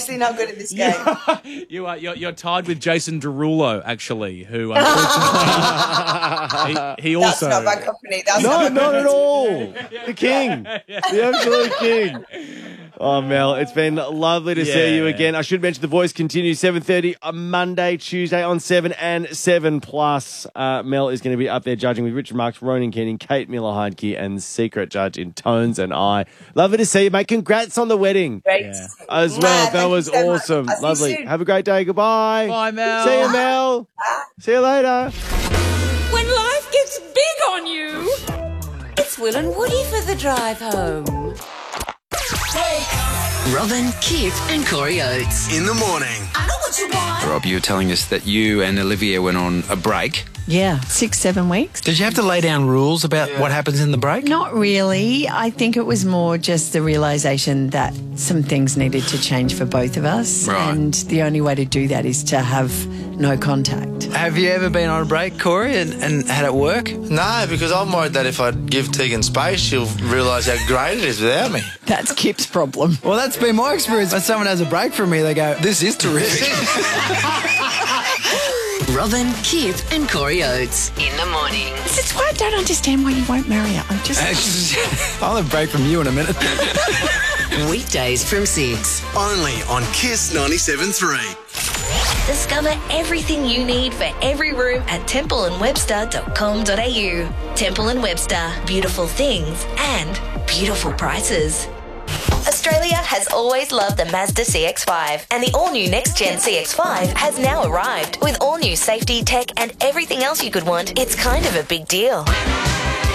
obviously not good at this game. You're tied with Jason Derulo, actually, who unfortunately he also. That's not bad company. Not at all. The king. The absolute king. Oh, Mel, it's been lovely to see you again. I should mention The Voice continues 7:30 on Monday, Tuesday on 7 and 7+. Mel is going to be up there judging with Richard Marks, Ronan Keating, Kate Miller-Heidke, and secret judge in Tones and I. Lovely to see you, mate. Congrats on the wedding. Great. As well. That was awesome. Lovely. Have a great day. Goodbye. Bye, Mel. See you, Mel. See you later. When life gets big on you, it's Will and Woody for the drive home. Robin, Kip and Corey Oates. In the morning. I know what you want. Rob, you were telling us that you and Olivia went on a break. Yeah, 6-7 weeks. Did you have to lay down rules about what happens in the break? Not really. I think it was more just the realisation that some things needed to change for both of us. Right. And the only way to do that is to have no contact. Have you ever been on a break, Corey, and had it work? No, because I'm worried that if I give Tegan space, she'll realise how great it is without me. That's Kip's problem. Well, that's been my experience. When someone has a break from me, they go, this is terrific. Robin, Kip and Corey Oates. In the morning. This is why I don't understand why you won't marry her. I'm just... I'll have a break from you in a minute. Weekdays from 6. Only on Kiss 97.3. Discover everything you need for every room at templeandwebster.com.au. Temple & Webster. Beautiful things and beautiful prices. Australia has always loved the Mazda CX-5, and the all-new next-gen CX-5 has now arrived. With all-new safety, tech and everything else you could want, it's kind of a big deal.